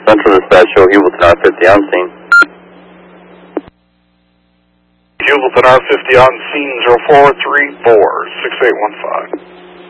Central Dispatch, show Hubleton R50 on scene. Hubleton R50 on scene, 0434-6815.